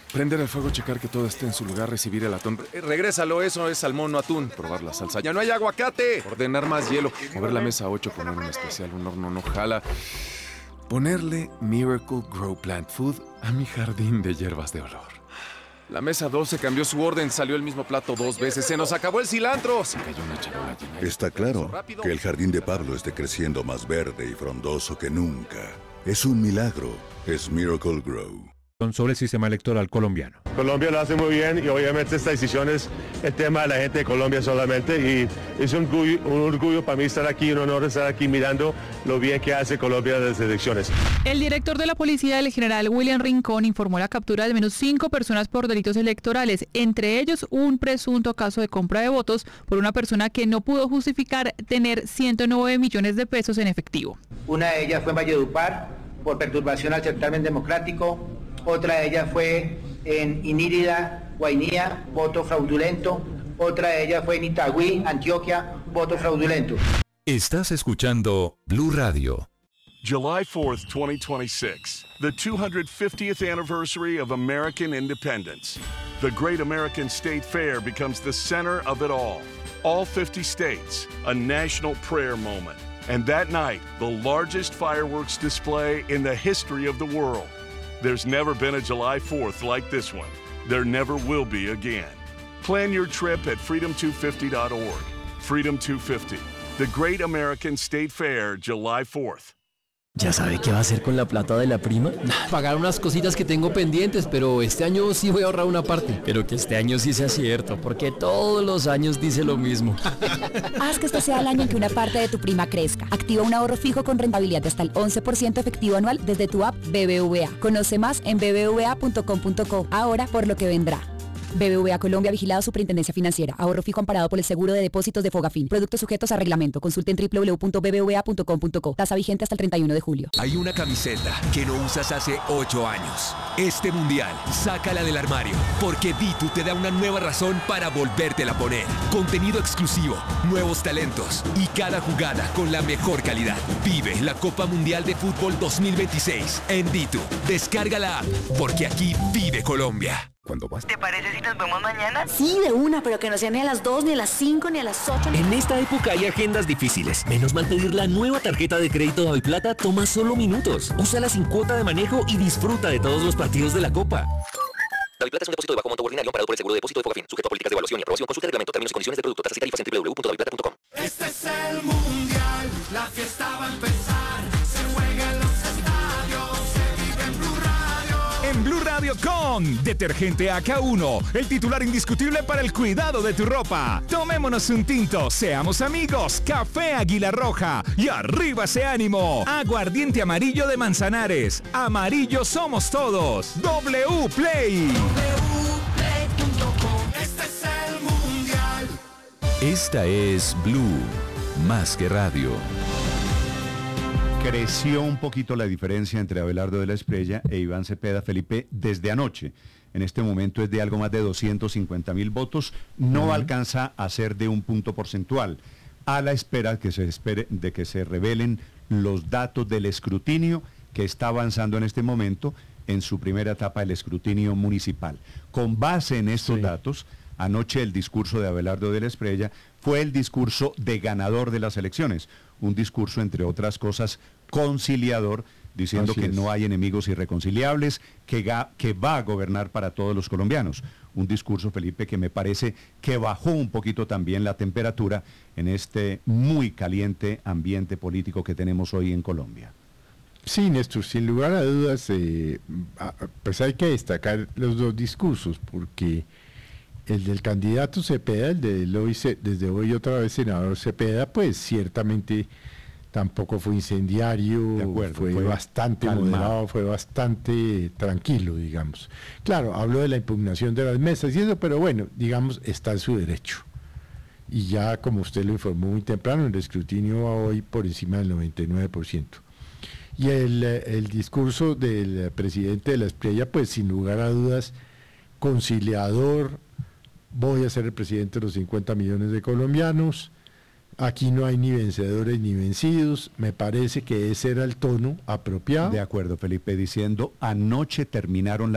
Prender el fuego, checar que todo esté en su lugar, recibir el atún. Regrésalo, eso es salmón, no atún. Probar la salsa. ¡Ya no hay aguacate! Ordenar más hielo. Mover la mesa 8, poner un especial, un horno no jala. Ponerle Miracle Grow Plant Food a mi jardín de hierbas de olor. La mesa 12 cambió su orden, salió el mismo plato 2 veces. ¡Se nos acabó el cilantro! Se cayó una charola llena. Está claro que el jardín de Pablo esté creciendo más verde y frondoso que nunca. Es un milagro. Es Miracle Grow. Sobre el sistema electoral colombiano. Colombia lo hace muy bien y obviamente esta decisión es el tema de la gente de Colombia solamente y es un orgullo para mí estar aquí, un honor estar aquí mirando lo bien que hace Colombia desde elecciones. El director de la policía, el general William Rincón, informó la captura de al menos 5 personas por delitos electorales, entre ellos un presunto caso de compra de votos por una persona que no pudo justificar tener 109 millones de pesos en efectivo. Una de ellas fue en Valledupar por perturbación al certamen democrático. Otra de ellas fue en Inírida, Guainía, voto fraudulento. Otra de ellas fue en Itagüí, Antioquia, voto fraudulento. Estás escuchando Blue Radio. July 4th, 2026, the 250th anniversary of American independence. The Great American State Fair becomes the center of it all. All 50 states, a national prayer moment. And that night, the largest fireworks display in the history of the world. There's never been a July 4th like this one. There never will be again. Plan your trip at freedom250.org. Freedom 250, the Great American State Fair, July 4th. ¿Ya sabe qué va a hacer con la plata de la prima? Pagar unas cositas que tengo pendientes, pero este año sí voy a ahorrar una parte. Pero que este año sí sea cierto, porque todos los años dice lo mismo. Haz que este sea el año en que una parte de tu prima crezca. Activa un ahorro fijo con rentabilidad de hasta el 11% efectivo anual desde tu app BBVA. Conoce más en bbva.com.co. Ahora por lo que vendrá. BBVA Colombia, vigilado Superintendencia Financiera. Ahorro fijo amparado por el seguro de depósitos de Fogafín. Productos sujetos a reglamento. Consulte en www.bbva.com.co. Tasa vigente hasta el 31 de julio. Hay una camiseta que no usas hace 8 años. Este mundial, sácala del armario, porque Ditu te da una nueva razón para volvértela a poner. Contenido exclusivo, nuevos talentos y cada jugada con la mejor calidad. Vive la Copa Mundial de Fútbol 2026 en Ditu. Descarga la app, porque aquí vive Colombia. ¿Te parece si nos vemos mañana? Sí, de una, pero que no sea ni a las 2, ni a las 5, ni a las 8. En esta época hay agendas difíciles. Menos mal pedir la nueva tarjeta de crédito Daviplata toma solo minutos. Úsala sin cuota de manejo y disfruta de todos los partidos de la Copa. Daviplata es un depósito de bajo monto ordinario amparado por el seguro de depósito de Fogafín, sujeto a políticas de evaluación y aprobación. Consulta el reglamento, términos y condiciones del producto. Tasas y tarifas en www.daviplata.com. Este es el mundial, la fiesta va a empezar. Se juega en los estadios, se vive en Blue Radio. En Blue Radio con Detergente AK1, el titular indiscutible para el cuidado de tu ropa. Tomémonos un tinto, seamos amigos. Café Águila Roja y arriba ese ánimo. Aguardiente amarillo de Manzanares. Amarillo somos todos. W Play. wplay.com. Este es el mundial. Esta es Blue, más que radio. Creció un poquito la diferencia entre Abelardo de la Espriella e Iván Cepeda, Felipe, desde anoche. En este momento es de algo más de 250,000 votos. No alcanza a ser de un punto porcentual. A la espera de que se revelen los datos del escrutinio que está avanzando en este momento en su primera etapa del escrutinio municipal. Con base en estos datos, anoche el discurso de Abelardo de la Espriella fue el discurso de ganador de las elecciones. Un discurso, entre otras cosas, conciliador, diciendo que no hay enemigos irreconciliables, que va a gobernar para todos los colombianos. Un discurso, Felipe, que me parece que bajó un poquito también la temperatura en este muy caliente ambiente político que tenemos hoy en Colombia. Sí, Néstor, sin lugar a dudas, pues hay que destacar los dos discursos, porque el del candidato Cepeda, el de hoy, desde hoy otra vez senador Cepeda, pues ciertamente tampoco fue incendiario, fue bastante moderado, fue bastante tranquilo, digamos. Claro, hablo de la impugnación de las mesas y eso, pero bueno, digamos, está en su derecho. Y ya, como usted lo informó muy temprano, el escrutinio va hoy por encima del 99%. Y el discurso del presidente de la Espriella, pues sin lugar a dudas, conciliador. Voy a ser el presidente de los 50 millones de colombianos. Aquí no hay ni vencedores ni vencidos. Me parece que ese era el tono apropiado. De acuerdo, Felipe, diciendo, anoche terminaron